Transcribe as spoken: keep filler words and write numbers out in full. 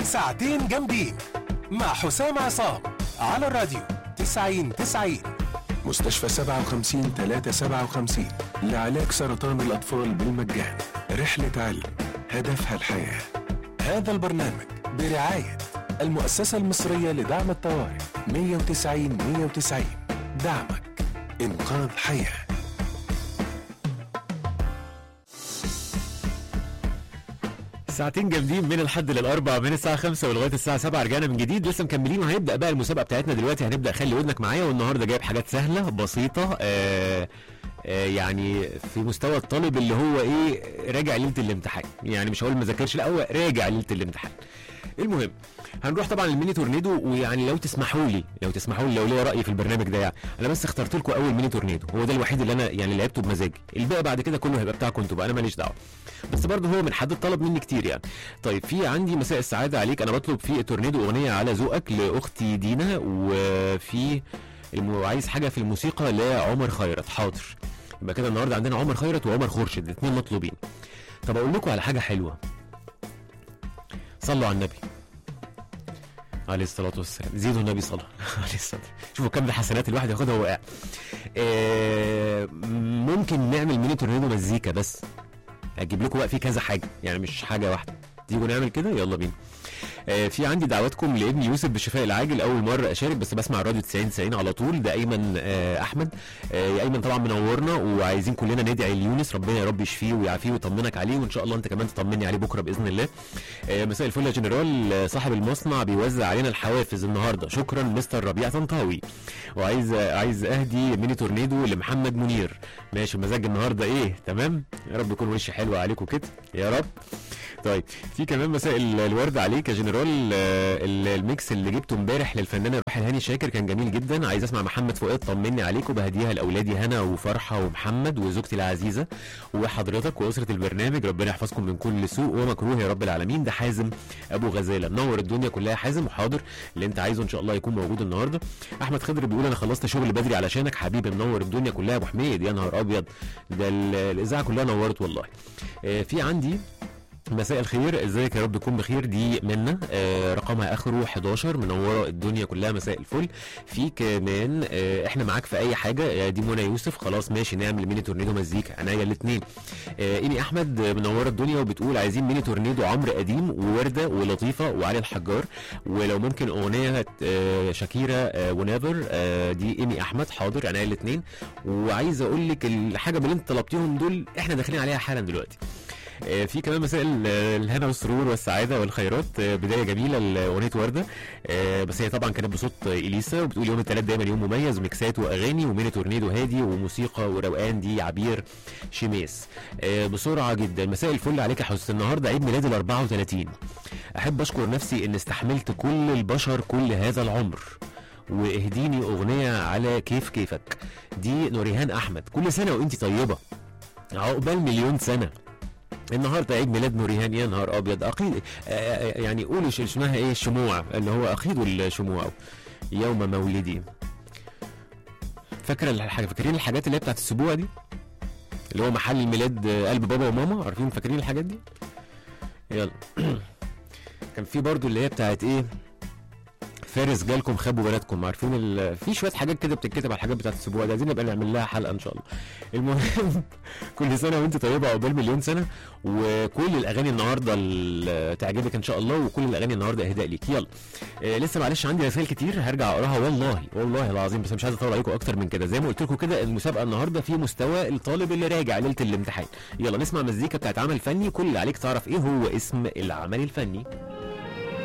ساعتين جامدين مع حسام عصام على الراديو تسعين تسعين. مستشفى سبعة وخمسين ثلاثة سبعة وخمسين لعلاج سرطان الأطفال بالمجان. رحلة علم هدفها الحياة. هذا البرنامج برعاية المؤسسة المصرية لدعم الطوارئ مية وتسعين مية وتسعين. دعمك إنقاذ حياة. ساعتين جامدين من الحد للاربع، من الساعه خمسة ولغايه الساعه سبعة. رجعنا من جديد لسه مكملين، وهنبدا بقى المسابقه بتاعتنا دلوقتي. هنبدا خلي ودنك معايا، والنهارده جايب حاجات سهله بسيطه آآ آآ يعني في مستوى الطالب اللي هو ايه راجع ليله الامتحان. يعني مش هقول ما ذاكرش، لا هو راجع ليله الامتحان. المهم هنروح طبعا الميني تورنيدو، ويعني لو تسمحوا لي لو تسمحوا لي لو ليا راي في البرنامج ده، يعني انا بس اخترت لكم اول ميني تورنيدو، هو ده الوحيد اللي انا يعني لعبته بمزاجي. الباقي بعد كده كله هيبقى بتاعكم انتوا بقى، انا ماليش دعوه، بس برضه هو من حد طلب مني كتير يعني. طيب في عندي مساء السعاده عليك، انا بطلب في التورنيدو اغنيه على ذوقك لاختي دينا، وفي الم... عايز حاجه في الموسيقى لعمر خيرت. حاضر، يبقى كده النهارده عندنا عمر خيرت وعمر خورشيد، الاثنين مطلوبين. طب اقول لكم على حاجه حلوه، صلوا على النبي عليه الصلاة والسلام، زيدوا النبي صلى عليه الصلاة. شوفوا كم حسنات الواحد ياخدها وهو قاعد. آه ممكن نعمل ميني تورنيدو مزيكا، بس هجيب لكم بقى في كذا حاجة، يعني مش حاجة واحدة. تيجوا نعمل كده، يلا بينا. آه في عندي دعواتكم لابني يوسف بالشفاء العاجل، اول مره اشارك بس بسمع الراديو تسعين تسعين على طول. ده ايمن آه احمد. آه يا ايمن طبعا منورنا، وعايزين كلنا ندعي ليونس ربنا يا رب يشفيه ويعافيه ويطمنك عليه، وان شاء الله انت كمان تطمني عليه بكره باذن الله. آه مساء الفل يا جنرال، صاحب المصنع بيوزع علينا الحوافز النهارده، شكرا مستر ربيع طنطاوي. وعايز عايز اهدي ميني تورنيدو لمحمد منير. ماشي، المزاج النهارده ايه تمام، يا رب يكون وش حلو عليكم كده يا رب. طيب في كمان مساء الورد عليك يا جنرال، الميكس اللي جبته امبارح للفنانه روح الهاني شاكر كان جميل جدا. عايز اسمع محمد فؤاد طمني عليك، وبهديها لاولادي هنا وفرحه ومحمد وزوجتي العزيزه وحضرتك واسره البرنامج، ربنا يحفظكم من كل سوء ومكروه يا رب العالمين. ده حازم ابو غزاله، منور الدنيا كلها يا حازم، وحاضر اللي انت عايزه ان شاء الله يكون موجود النهارده. احمد خضر بيقول انا خلصت شغل بدري علشانك حبيبي، منور الدنيا كلها يا ابو حميد، يا نهار ابيض ده الاذاعه كلها نورت والله. آه في عندي مساء الخير، ازيك يا رب تكون بخير، دي منا آه رقمها اخره حداشر، منوره الدنيا كلها، مساء الفل. في كمان آه احنا معاك في اي حاجه، دي منى يوسف، خلاص ماشي نعمل ميني تورنيدو مزيكا، عنايا الاثنين. آه ايمي احمد منوره الدنيا وبتقول عايزين ميني تورنيدو عمرو قديم وورده ولطيفه وعلي الحجار، ولو ممكن اغنيه آه شاكيرا آه ونيفر. آه دي ايمي احمد، حاضر عنايا الاثنين. وعايز اقول لك الحاجه اللي انت طلبتيهم دول احنا داخلين عليها حالا دلوقتي. في كمان مساء الهنا والسرور والسعاده والخيرات، بدايه جميله لاغنيه ورده، بس هي طبعا كانت بصوت اليسا، وبتقول يوم الثلاث دايما يوم مميز، وميكسات واغاني وميني تورنيدو هادي وموسيقى وروقان. دي عبير شميس. بسرعه جدا، مساء الفل عليك يا حسن، النهارده عيد ميلادي ال أربعة وثلاثين، احب اشكر نفسي ان استحملت كل البشر كل هذا العمر، واهديني اغنيه على كيف كيفك. دي نوريهان احمد، كل سنه وانت طيبه، عقبال مليون سنه. النهارده عيد ميلاد نوريهان، يا نهار ابيض. اقيد يعني قولوا اسمها ايه، الشموع، اللي هو اخيدوا الشموع يوم مولدي. فاكره الحاجه، فاكرين الحاجات اللي هي بتاعت السبوع دي، اللي هو محل الميلاد قلب بابا وماما، عارفين فاكرين الحاجات دي؟ يلا كان في برضو اللي هي بتاعت ايه، فارس جالكم خابوا بلدكم، عارفين في شويه حاجات كده بتتكتب على الحاجات بتاعت الاسبوع ده، عايزين نبقى نعمل لها حلقه ان شاء الله. المهم كل سنه وانت طيبه عقبال مليون سنه، وكل الاغاني النهارده اللي تعجبك ان شاء الله، وكل الاغاني النهارده اهداء ليك. يلا آه لسه معلش عندي رسائل كتير هرجع اقراها والله والله العظيم، بس مش عايز اطول عليكم اكتر من كده. زي ما قلت لكم كده المسابقه النهارده في مستوى الطالب اللي راجع ليله الامتحان. يلا نسمع مزيكا بتاعت عمل فني، كل اللي عليك تعرف ايه هو اسم العمل الفني.